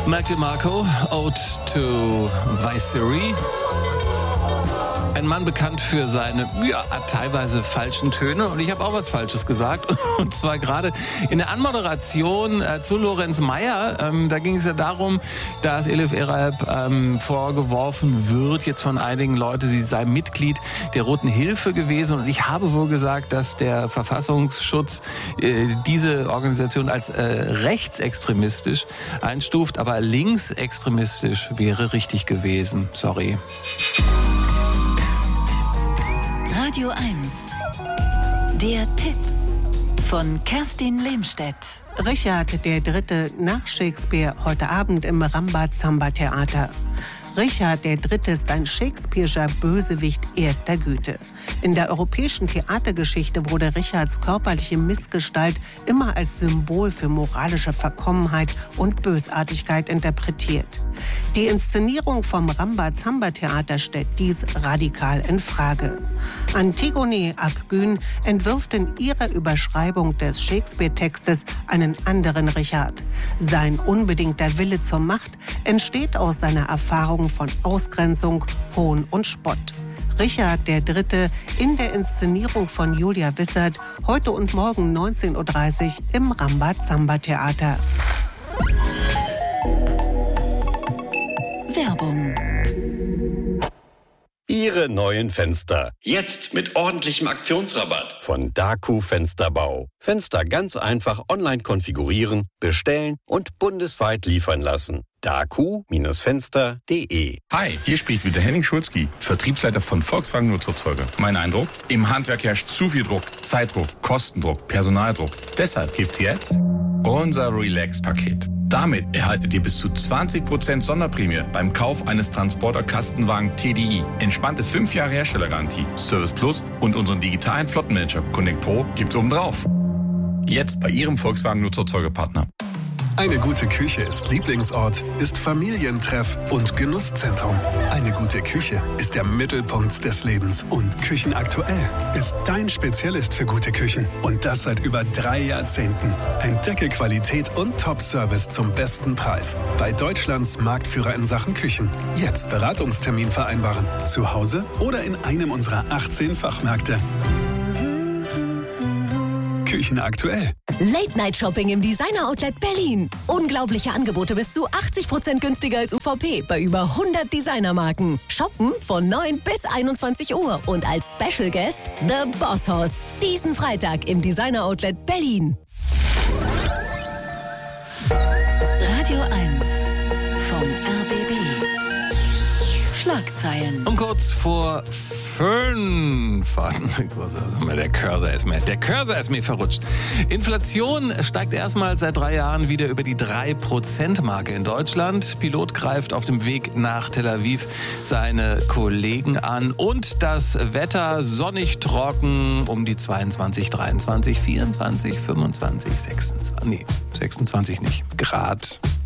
Mac DeMarco, Ode to Viceroy. Ein Mann bekannt für seine, teilweise falschen Töne. Und ich habe auch was Falsches gesagt. Und zwar gerade in der Anmoderation zu Lorenz Meyer. Da ging es ja darum, dass Elif Eralp vorgeworfen wird, jetzt von einigen Leuten, sie sei Mitglied der Roten Hilfe gewesen. Und ich habe wohl gesagt, dass der Verfassungsschutz diese Organisation als rechtsextremistisch einstuft. Aber linksextremistisch wäre richtig gewesen. Sorry. Radio 1. Der Tipp von Kerstin Lehmstedt. Richard III. Nach Shakespeare heute Abend im Rambazamba-Theater. Richard III. Ist ein shakespearischer Bösewicht erster Güte. In der europäischen Theatergeschichte wurde Richards körperliche Missgestalt immer als Symbol für moralische Verkommenheit und Bösartigkeit interpretiert. Die Inszenierung vom Rambazamba-Theater stellt dies radikal in Frage. Antigone Akgün entwirft in ihrer Überschreibung des Shakespeare-Textes einen anderen Richard. Sein unbedingter Wille zur Macht entsteht aus seiner Erfahrung von Ausgrenzung, Hohn und Spott. Richard III. In der Inszenierung von Julia Wissert, heute und morgen 19.30 Uhr im Rambazamba-Theater. Werbung. Ihre neuen Fenster. Jetzt mit ordentlichem Aktionsrabatt. Von Daku Fensterbau. Fenster ganz einfach online konfigurieren, bestellen und bundesweit liefern lassen. daku-fenster.de. Hi, hier spricht wieder Henning Schulzki, Vertriebsleiter von Volkswagen Nutzfahrzeuge. Mein Eindruck? Im Handwerk herrscht zu viel Druck, Zeitdruck, Kostendruck, Personaldruck. Deshalb gibt's jetzt unser Relax-Paket. Damit erhaltet ihr bis zu 20% Sonderprämie beim Kauf eines Transporter-Kastenwagen TDI. Entspannte 5 Jahre Herstellergarantie, Service Plus und unseren digitalen Flottenmanager Connect Pro gibt's obendrauf. Jetzt bei Ihrem Volkswagen Nutzfahrzeugepartner. Eine gute Küche ist Lieblingsort, ist Familientreff und Genusszentrum. Eine gute Küche ist der Mittelpunkt des Lebens. Und Küchenaktuell ist dein Spezialist für gute Küchen. Und das seit über 3 Jahrzehnten. Entdecke Qualität und Top-Service zum besten Preis. Bei Deutschlands Marktführer in Sachen Küchen. Jetzt Beratungstermin vereinbaren. Zu Hause oder in einem unserer 18 Fachmärkte. Küchenaktuell. Late-Night-Shopping im Designer-Outlet Berlin. Unglaubliche Angebote bis zu 80% günstiger als UVP bei über 100 Designermarken. Shoppen von 9 bis 21 Uhr und als Special Guest The Boss Hoss. Diesen Freitag im Designer-Outlet Berlin. Radio 1 vom RBB. Schlagzeilen. Um kurz vor 5. Der Cursor ist mir verrutscht. Inflation steigt erstmals seit 3 Jahren wieder über die 3%-Marke in Deutschland. Pilot greift auf dem Weg nach Tel Aviv seine Kollegen an. Und das Wetter sonnig trocken um die 22, 23, 24, 25, 26, 26 nicht, Grad.